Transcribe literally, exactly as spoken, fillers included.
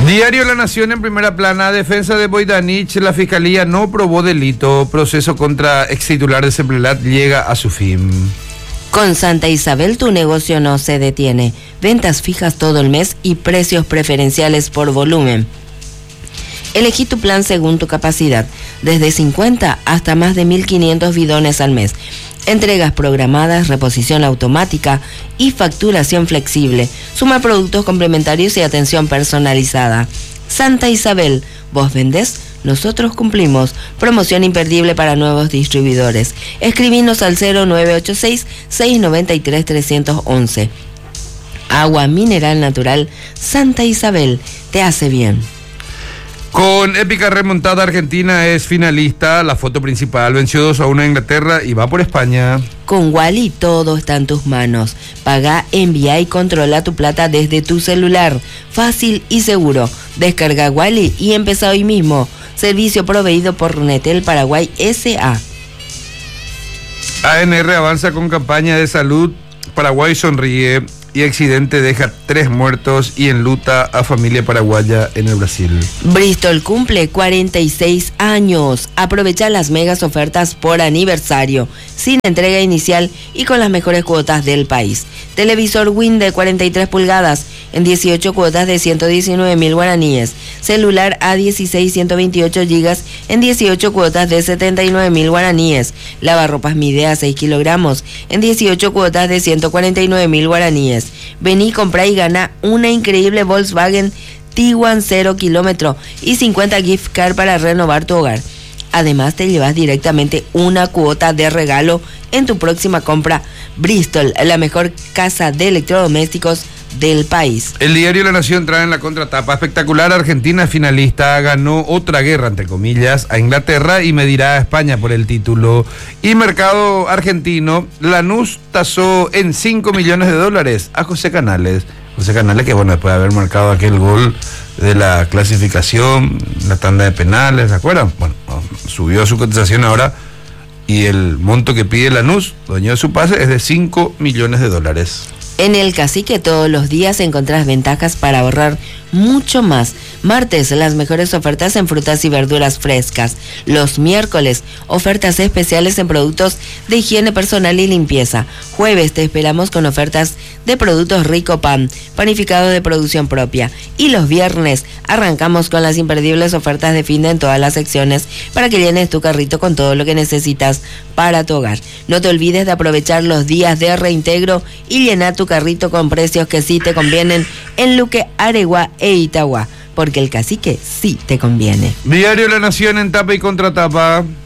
Diario La Nación en primera plana, defensa de Boidanich, la fiscalía no probó delito, proceso contra ex titular de Seplelat llega a su fin. Con Santa Isabel tu negocio no se detiene, ventas fijas todo el mes y precios preferenciales por volumen. Elegí tu plan según tu capacidad, desde cincuenta hasta más de mil quinientos bidones al mes. Entregas programadas, reposición automática y facturación flexible. Suma productos complementarios y atención personalizada. Santa Isabel, vos vendés, nosotros cumplimos. Promoción imperdible para nuevos distribuidores. Escribinos al cero nueve ocho seis, seis nueve tres, tres uno uno. Agua mineral natural Santa Isabel, te hace bien. Con épica remontada, Argentina es finalista. La foto principal venció dos a uno a Inglaterra y va por España. Con Wally todo está en tus manos. Paga, envía y controla tu plata desde tu celular. Fácil y seguro. Descarga Wally y empezá hoy mismo. Servicio proveído por Netel Paraguay S A. A N R avanza con campaña de salud. Paraguay sonríe. Y accidente deja tres muertos y enluta a familia paraguaya en el Brasil. Bristol cumple cuarenta y seis años. Aprovecha las megas ofertas por aniversario, sin entrega inicial y con las mejores cuotas del país. Televisor Win de cuarenta y tres pulgadas en dieciocho cuotas de ciento diecinueve mil guaraníes. Celular A dieciséis ciento veintiocho gigas en dieciocho cuotas de setenta y nueve mil guaraníes. Lavarropas Midea seis kilogramos en dieciocho cuotas de ciento cuarenta y nueve mil guaraníes. Vení, comprá y gana una increíble Volkswagen Tiguan cero kilómetro y cincuenta gift card para renovar tu hogar. Además te llevas directamente una cuota de regalo en tu próxima compra. Bristol, la mejor casa de electrodomésticos del país. El diario La Nación trae en la contratapa: espectacular, Argentina finalista, ganó otra guerra entre comillas a Inglaterra y medirá a España por el título. Y mercado argentino, Lanús tasó en cinco millones de dólares a José Canales. José Canales que bueno, después de haber marcado aquel gol de la clasificación, la tanda de penales, ¿se acuerdan? Bueno, subió su cotización ahora y el monto que pide Lanús, dueño de su pase, es de cinco millones de dólares. En el Cacique todos los días encontrás ventajas para ahorrar mucho más. Martes, las mejores ofertas en frutas y verduras frescas. Los miércoles, ofertas especiales en productos de higiene personal y limpieza. Jueves, te esperamos con ofertas de productos Rico Pan, panificado de producción propia. Y los viernes, arrancamos con las imperdibles ofertas de fin de en todas las secciones para que llenes tu carrito con todo lo que necesitas para tu hogar. No te olvides de aprovechar los días de reintegro y llenar tu carrito con precios que sí te convienen en Luque, Aregua e Itagua, porque el Cacique sí te conviene. Diario La Nación en tapa y contratapa.